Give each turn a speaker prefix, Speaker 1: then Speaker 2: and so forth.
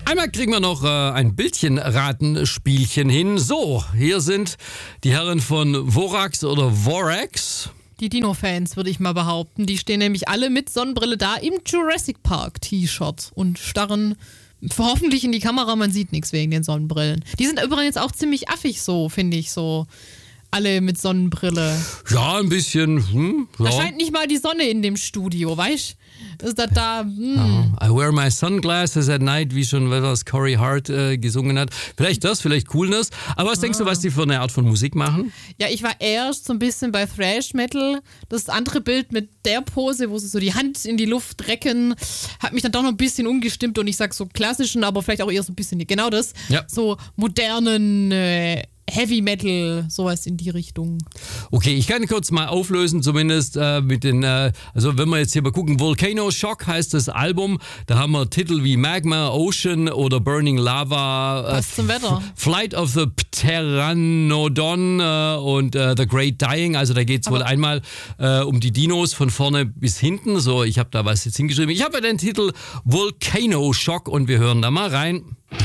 Speaker 1: Einmal kriegen wir noch ein Bildchenratenspielchen hin. So, hier sind die Herren von Vorax oder Vorax.
Speaker 2: Die Dino-Fans, würde ich mal behaupten. Die stehen nämlich alle mit Sonnenbrille da im Jurassic Park T-Shirt und starren hoffentlich in die Kamera. Man sieht nichts wegen den Sonnenbrillen. Die sind übrigens auch ziemlich affig so, finde ich so. Alle mit Sonnenbrille.
Speaker 1: Ja, ein bisschen.
Speaker 2: Da scheint nicht mal die Sonne in dem Studio, weißt du? Ist das da?
Speaker 1: I wear my sunglasses at night, wie schon was Corey Hart gesungen hat. Vielleicht Coolness. Aber was denkst du, was die für eine Art von Musik machen?
Speaker 2: Ja, ich war erst so ein bisschen bei Thrash Metal. Das andere Bild mit der Pose, wo sie so die Hand in die Luft recken, hat mich dann doch noch ein bisschen umgestimmt und ich sag so klassischen, aber vielleicht auch eher so ein bisschen genau das.
Speaker 1: Ja.
Speaker 2: So modernen Heavy Metal, sowas in die Richtung.
Speaker 1: Okay, ich kann kurz mal auflösen, zumindest mit den, also wenn wir jetzt hier mal gucken, Volcano Shock heißt das Album, da haben wir Titel wie Magma, Ocean oder Burning Lava,
Speaker 2: Was zum Wetter?
Speaker 1: Flight of the Pteranodon und The Great Dying, also da geht es wohl einmal um die Dinos von vorne bis hinten, so ich habe da was jetzt hingeschrieben. Ich habe den Titel Volcano Shock und wir hören da mal rein.